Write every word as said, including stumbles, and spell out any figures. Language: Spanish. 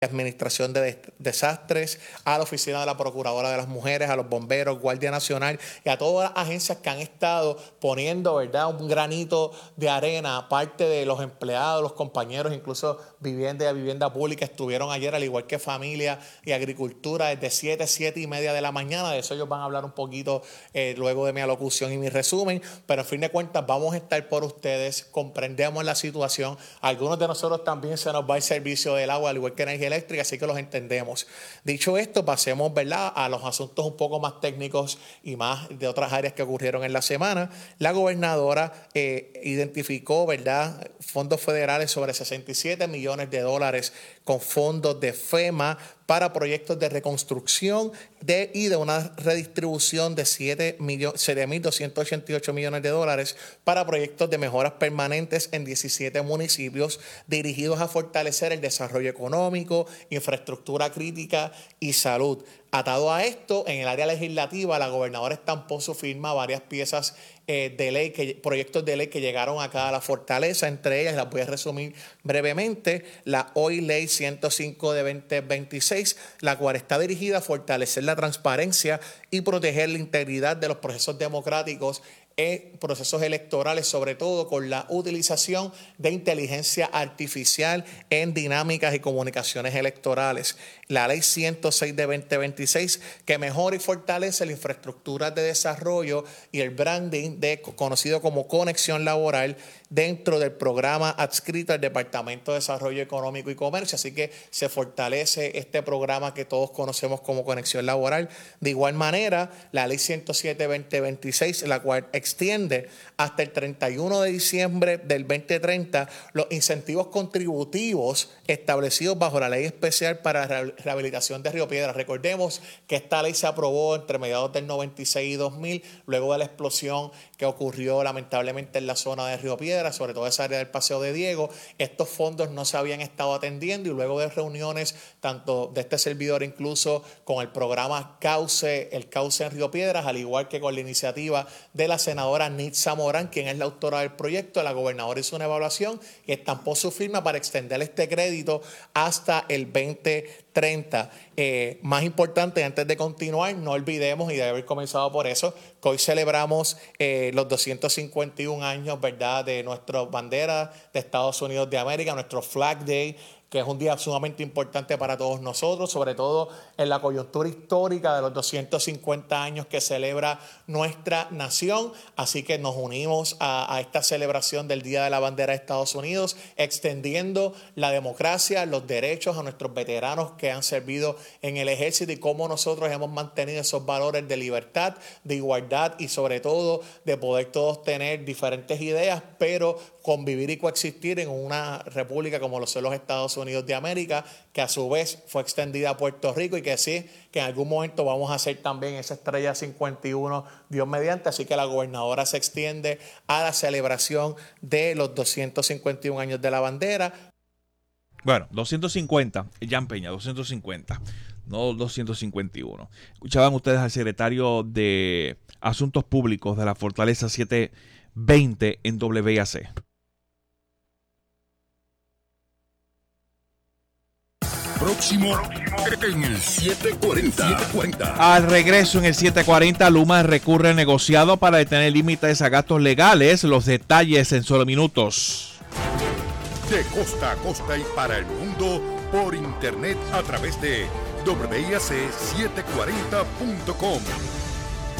Administración de Desastres, a la Oficina de la Procuradora de las Mujeres, a los bomberos, Guardia Nacional y a todas las agencias que han estado poniendo, ¿verdad?, un granito de arena, aparte de los empleados, los compañeros, incluso vivienda y vivienda pública, estuvieron ayer, al igual que familia y agricultura, desde siete, siete y media de la mañana. De eso ellos van a hablar un poquito eh, luego de mi alocución y mi resumen, pero en fin de cuentas vamos a estar por ustedes, comprendemos la situación. A algunos de nosotros también se nos va el servicio del agua, al igual que energía eléctrica, así que los entendemos. Dicho esto, pasemos, ¿verdad?, a los asuntos un poco más técnicos y más de otras áreas que ocurrieron en la semana. La gobernadora eh, identificó, ¿verdad?, fondos federales sobre sesenta y siete millones de dólares con fondos de FEMA para proyectos de reconstrucción de, y de una redistribución de siete mil doscientos ochenta y ocho millones de dólares para proyectos de mejoras permanentes en diecisiete municipios dirigidos a fortalecer el desarrollo económico, infraestructura crítica y salud. Atado a esto, en el área legislativa, la gobernadora estampó su firma a varias piezas eh, de ley, que, proyectos de ley que llegaron acá a la fortaleza. Entre ellas, las voy a resumir brevemente, la hoy Ley ciento cinco de veinte veintiséis, la cual está dirigida a fortalecer la transparencia y proteger la integridad de los procesos democráticos en procesos electorales, sobre todo con la utilización de inteligencia artificial en dinámicas y comunicaciones electorales. La Ley ciento seis de veinte veintiséis, que mejora y fortalece la infraestructura de desarrollo y el branding de, conocido como Conexión Laboral, dentro del programa adscrito al Departamento de Desarrollo Económico y Comercio. Así que se fortalece este programa que todos conocemos como Conexión Laboral. De igual manera, la Ley ciento siete de veinte veintiséis, la cual extiende hasta el treinta y uno de diciembre del veinte treinta los incentivos contributivos establecidos bajo la Ley Especial para la Rehabilitación de Río Piedras. Recordemos que esta ley se aprobó entre mediados del noventa y seis y dos mil, luego de la explosión que ocurrió lamentablemente en la zona de Río Piedras, sobre todo esa área del Paseo de Diego. Estos fondos no se habían estado atendiendo y luego de reuniones tanto de este servidor incluso con el programa Cauce, el Cauce en Río Piedras, al igual que con la iniciativa de la senadora Nitza Morán, quien es la autora del proyecto, la gobernadora hizo una evaluación y estampó su firma para extender este crédito hasta el veinte treinta. Eh, más importante, antes de continuar, no olvidemos, y de haber comenzado por eso, que hoy celebramos eh, los doscientos cincuenta y un años, ¿verdad?, de nuestra bandera de Estados Unidos de América, nuestro Flag Day, que es un día sumamente importante para todos nosotros, sobre todo en la coyuntura histórica de los doscientos cincuenta años que celebra nuestra nación. Así que nos unimos a, a esta celebración del Día de la Bandera de Estados Unidos, extendiendo la democracia, los derechos a nuestros veteranos que han servido en el ejército y cómo nosotros hemos mantenido esos valores de libertad, de igualdad y sobre todo de poder todos tener diferentes ideas, pero convivir y coexistir en una república como lo son los Estados Unidos de América, que a su vez fue extendida a Puerto Rico y que sí, que en algún momento vamos a hacer también esa estrella cincuenta y uno, Dios mediante. Así que la gobernadora se extiende a la celebración de los doscientos cincuenta y un años de la bandera. Bueno, doscientos cincuenta, Jan Peña, doscientos cincuenta, no doscientos cincuenta y uno. Escuchaban ustedes al secretario de Asuntos Públicos de la Fortaleza setecientos veinte en W A C. Próximo en el setecientos cuarenta. Al regreso en el setecientos cuarenta, Luma recurre negociado para detener límites a gastos legales. Los detalles en solo minutos. De costa a costa y para el mundo por internet a través de W A C setecientos cuarenta punto com.